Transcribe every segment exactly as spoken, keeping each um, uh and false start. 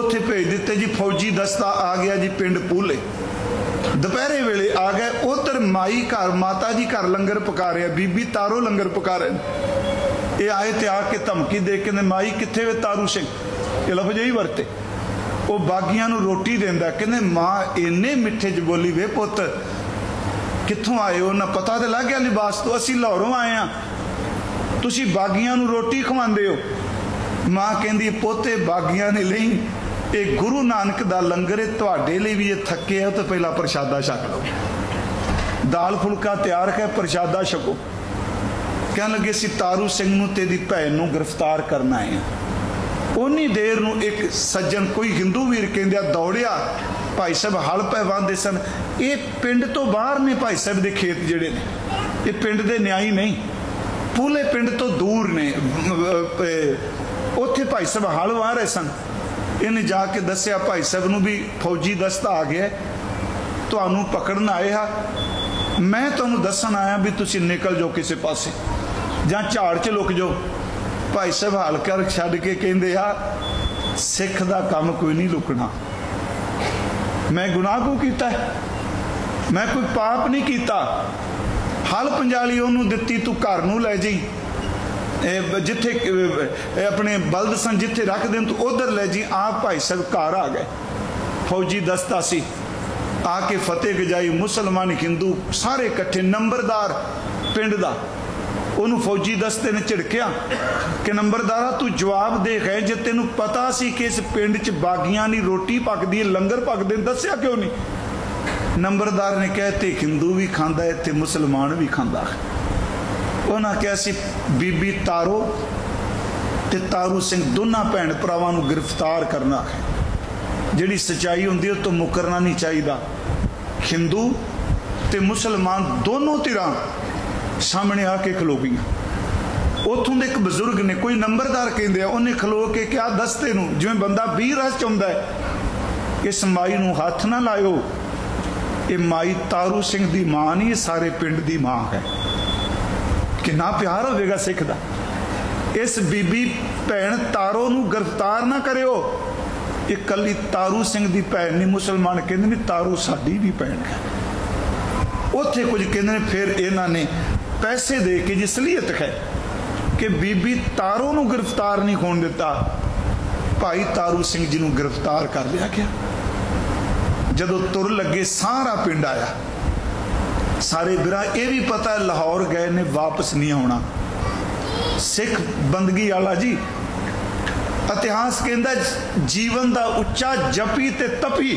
उत्थे भेज दिते जी। फौजी दस्ता आ गया जी पिंड पूले, दोपहरे वेले आ गए। उधर माई घर माता जी घर लंगर पका रहे, बीबी तारो लंगर पका रहे। ये आए ते आके धमकी दे के माई किथे वे तारू सिंह, ये लफ्ज़ यही वरते। वो बागियां नूं रोटी देंदा, कहंदे माँ इन्ने मिठे च बोली, वे पुत कित्थों आए हो? ना पता तो लग गया लिबास तो, असीं लाहौरों आए हैं, तुसीं बागियां नूं रोटी खवांदे हो। माँ कहंदी पोते बागियां ने लई, ये गुरु नानक दा लंगर है, तुहाडे लई भी ये थके हो तो पहला प्रशादा छक लो। दाल फुलका तैयार है, प्रशादा छको। कहन लगे असीं तारू सिंह नूं तेरी भैन नूं गिरफ्तार करना है। उन्नी देर नूं एक सज्जन कोई हिंदू वीर कहंदे दौड़िया, भाई साहब हल पै वाहंदे सन। ये पिंड तो बाहर ने भाई साहब दे खेत जिहड़े ने, ये पिंड दे न्याई नहीं, पूले पिंड तो दूर ने। उत्थे भाई साहब हल वाह रहे सन। इन्हें जाके दसिया भाई साहब नूं भी फौजी दस्ता आ गया, तुहानूं पकड़न आए हा, मैं तुहानूं दसन आया भी तुसीं निकल जाओ किसी पासे जां झाड़ च लुक जाओ। भाई साहब हल कर छड्ड के कहंदे आ, सिख दा काम कोई नहीं लुकना। मैं गुनाह को कीता है? मैं कोई पाप नहीं कीता। हल पंजाली उन्होंने दिती, तू घर नूं लै जी, जिथे अपने बलद सन जिथे रख देन तू उधर ले जी। आप भाई साहब घर आ गए, फौजी दस्ता सी, आके फतेह गजाई, मुसलमान हिंदू सारे इकट्ठे। नंबरदार पिंड दा उन्होंने फौजी दस्ते ने झिड़किया कि नंबरदारा तू जवाब दे गए, जे तेनू पता सी कि इस पिंड च बागियां दी रोटी पकदी है, लंगर पकदे, दस्या क्यों नहीं? नंबरदार ने कहा ते हिंदू भी खांदा है ते मुसलमान भी खांदा है। उन्हें कहा सी बीबी तारो ते तारू सिंह दोनों भैन भरावां नूं गिरफ्तार करना है। जिहड़ी सच्चाई हुंदी है तो मुकरना नहीं चाहिए। हिंदू ते मुसलमान दोनों धिरां सामने आके खलो गई। उतों दे एक बजुर्ग ने, कोई नंबरदार कहंदे आ, उन्हें खलो के क्या दस्ते नूं जिवें बंदा बीह रस चाहुंदा है, इस माई नूं हथ ना लाओ, ये माई तारू सिंह दी मां नहीं, सारे पिंड दी मां है। कितना प्यार होगा सिख दा। इस बीबी भैन तारो नूं गिरफ्तार ना करियो, ये कली तारू सिंह दी भैन नहीं। मुसलमान कहंदे ने तारू साडी भी भैन है। उत्थे कुछ कहंदे ने फिर इन्हां ने पैसे दे के जी सलीयत है कि बीबी तारो नूं गिरफ्तार नहीं होण दिता। भाई तारू सिंह जी नूं गिरफ्तार कर लिया गया। जदों तुर लगे सारा पिंड आया, सारे बिरा ये भी पता लाहौर गए ने, वापस नहीं आना। सिख बंदगी वाला जी, इतिहास कहंदा जीवन दा उच्चा जपी ते तपी,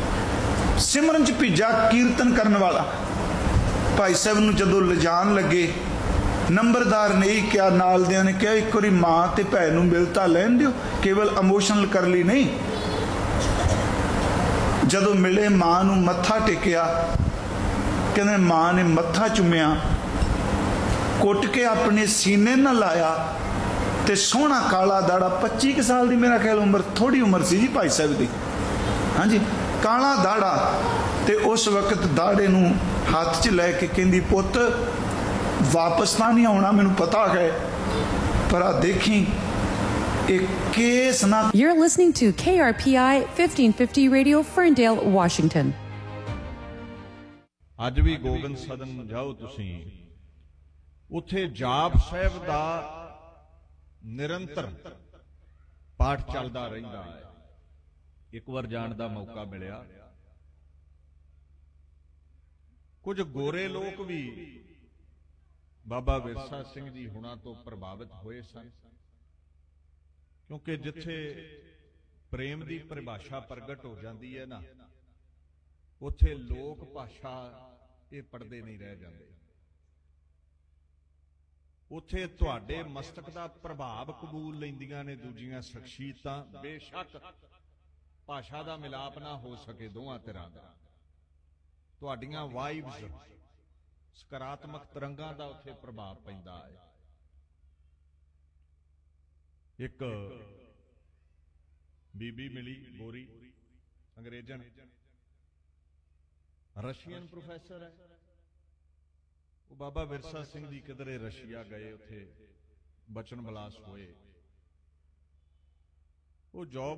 सिमरन च भिजा कीर्तन करने वाला। भाई साहब नूं जदों लिजान लगे, नंबरदार ने यही क्या, नाल दियां ने कहा एक बारी मां ते भैन नूं मिलता लैन दिओ, केवल इमोशनल कर ली नहीं। जदों मिले मां नूं मत्था टेकिया, कहंदे मां ने मत्था चुमिया, कुट के अपने सीने न लाया ते सोहना काला दाड़ा, पच्ची के साल की मेरा ख्याल उम्र, थोड़ी उम्र सी जी भाई साहब की। हाँ जी, काला दाड़ा ते उस वक्त दाड़े नूं हाथ च लैके कहंदी पुत वापस तो नहीं आना, मैनूं पता है, पर आ देखी एक केस ना। You're listening to K R P I fifteen fifty Radio, Ferndale, Washington. ਅੱਜ ਵੀ ਗੋਬਿੰਦ ਸਦਨ ਜਾਓ ਤੁਸੀਂ, ਉੱਥੇ ਜਾਪ ਸਾਹਿਬ ਦਾ ਨਿਰੰਤਰ ਪਾਠ ਚੱਲਦਾ ਰਹਿੰਦਾ ਹੈ। ਇੱਕ ਵਾਰ ਜਾਣ ਦਾ ਮੌਕਾ ਮਿਲਿਆ, ਕੁਝ ਗੋਰੇ ਲੋਕ ਵੀ ਬਾਬਾ ਵਿਰਸਾ ਸਿੰਘ ਜੀ ਹੁਣਾਂ ਤੋਂ ਪ੍ਰਭਾਵਿਤ ਹੋਏ ਸਨ, ਕਿਉਂਕਿ ਜਿੱਥੇ ਪ੍ਰੇਮ ਦੀ ਪਰਿਭਾਸ਼ਾ ਪ੍ਰਗਟ ਹੋ ਜਾਂਦੀ ਹੈ ਨਾ, ਉੱਥੇ ਲੋਕ ਭਾਸ਼ਾ ਇਹ ਪੜਦੇ ਨਹੀਂ ਰਹਿ ਜਾਂਦੇ। ਉੱਥੇ ਤੁਹਾਡੇ ਮਸਤਕ ਦਾ ਪ੍ਰਭਾਵ ਕਬੂਲ ਲੈਂਦੀਆਂ ਨੇ ਦੂਜੀਆਂ ਸ਼ਖਸੀਅਤਾਂ, ਬੇਸ਼ੱਕ ਭਾਸ਼ਾ ਦਾ ਮਿਲਾਪ ਨਾ ਹੋ ਸਕੇ ਦੋਵਾਂ ਧਿਰਾਂ ਦਾ। ਤੁਹਾਡੀਆਂ ਵਾਈਬਸ, ਸਕਾਰਾਤਮਕ ਤਰੰਗਾਂ ਦਾ ਉੱਥੇ ਪ੍ਰਭਾਵ ਪੈਂਦਾ ਹੈ। ਇੱਕ ਬੀਬੀ ਮਿਲੀ ਗੋਰੀ, ਅੰਗਰੇਜ਼ਨ, रशियन प्रोफैसर है। वो बाबा विरसा सिंह जी किधरे रशिया गए, उत्थे बचन विलास होए, वो जॉब